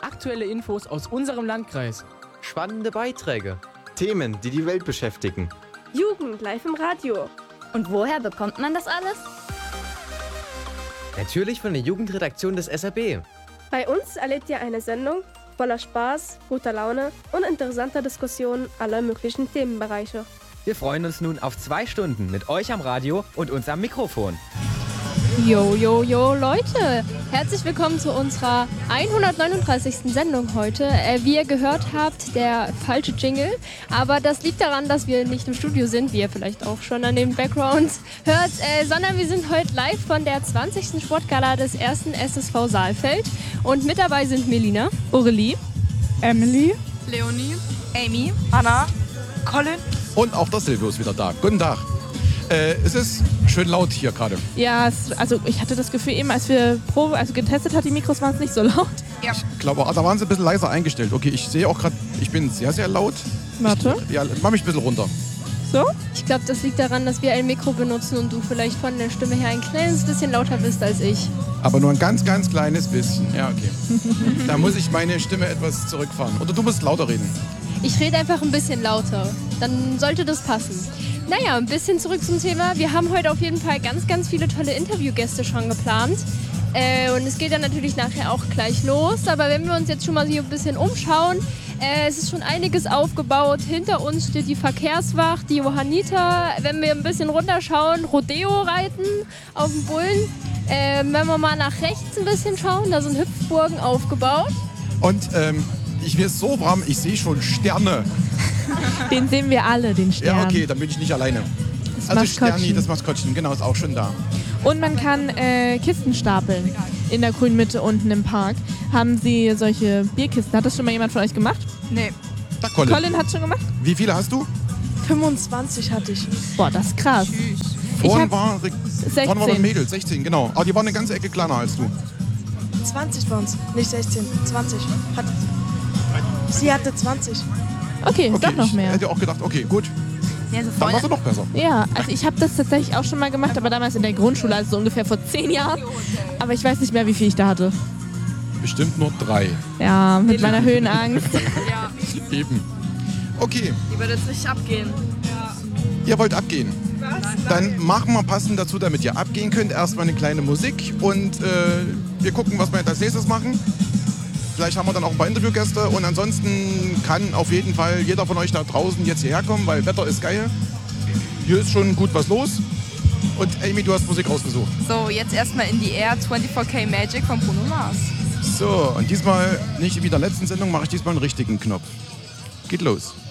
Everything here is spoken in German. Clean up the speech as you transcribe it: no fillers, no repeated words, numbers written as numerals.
aktuelle Infos aus unserem Landkreis. Spannende Beiträge. Themen, die die Welt beschäftigen. Jugend live im Radio. Und woher bekommt man das alles? Natürlich von der Jugendredaktion des SRB. Bei uns erlebt ihr eine Sendung voller Spaß, guter Laune und interessanter Diskussionen aller möglichen Themenbereiche. Wir freuen uns nun auf 2 Stunden mit euch am Radio und uns am Mikrofon. Jo, jo, jo, Leute! Herzlich willkommen zu unserer 139. Sendung heute. Wie ihr gehört habt, der falsche Jingle. Aber das liegt daran, dass wir nicht im Studio sind, wie ihr vielleicht auch schon an den Backgrounds hört, sondern wir sind heute live von der 20. Sportgala des 1. SSV Saalfeld. Und mit dabei sind Melina, Aurelie, Emily, Leonie, Amy, Anna, Colin. Und auch der Silvio ist wieder da. Guten Tag. Es ist schön laut hier gerade. Ja, also ich hatte das Gefühl eben, als wir getestet hat, die Mikros waren es nicht so laut. Ja. Ich glaube, da waren sie ein bisschen leiser eingestellt. Okay, ich sehe auch gerade, ich bin sehr, sehr laut. Warte. Mach mich ein bisschen runter. So? Ich glaube, das liegt daran, dass wir ein Mikro benutzen und du vielleicht von der Stimme her ein kleines bisschen lauter bist als ich. Aber nur ein ganz, ganz kleines bisschen. Ja, okay. Da muss ich meine Stimme etwas zurückfahren. Oder du musst lauter reden. Ich rede einfach ein bisschen lauter. Dann sollte das passen. Naja, ein bisschen zurück zum Thema. Wir haben heute auf jeden Fall ganz, ganz viele tolle Interviewgäste schon geplant. Und es geht dann natürlich nachher auch gleich los. Aber wenn wir uns jetzt schon mal hier ein bisschen umschauen, es ist schon einiges aufgebaut. Hinter uns steht die Verkehrswacht, die Johanniter. Wenn wir ein bisschen runterschauen, Rodeo reiten auf dem Bullen. Wenn wir mal nach rechts ein bisschen schauen, da sind Hüpfburgen aufgebaut. Und mir ist so warm, ich sehe schon Sterne. Den sehen wir alle, den Stern. Ja, okay, dann bin ich nicht alleine. Das also Maskottchen. Sterni, das Maskottchen, genau, ist auch schon da. Und man kann Kisten stapeln. In der grünen Mitte unten im Park haben sie solche Bierkisten. Hat das schon mal jemand von euch gemacht? Nee. Da, Colin. Colin hat schon gemacht? Wie viele hast du? 25 hatte ich. Boah, das ist krass. Vorhin war ein 16. Mädel, 16, genau. Aber die war eine ganze Ecke kleiner als du. 20 waren es, nicht 16, 20. Sie hatte 20. Okay, doch noch ich mehr. hätte auch gedacht, okay, gut. Ja, so Dann warst du noch besser. Ja, also ich habe das tatsächlich auch schon mal gemacht, aber damals in der Grundschule, also so ungefähr vor 10 Jahren. Aber ich weiß nicht mehr, wie viel ich da hatte. Bestimmt nur 3. Ja, mit meiner Höhenangst. Ja, Eben. Okay, die wird jetzt richtig abgehen. ihr wollt abgehen. Dann machen wir passend dazu, damit ihr abgehen könnt, erstmal eine kleine Musik und wir gucken, was wir jetzt als nächstes machen. Vielleicht haben wir dann auch ein paar Interviewgäste und ansonsten kann auf jeden Fall jeder von euch da draußen jetzt hierher kommen, weil Wetter ist geil. Hier ist schon gut was los. Und Amy, du hast Musik rausgesucht. So, jetzt erstmal in die Air 24K Magic von Bruno Mars. So, und diesmal, nicht wie in der letzten Sendung, mache ich diesmal einen richtigen Knopf. Geht los.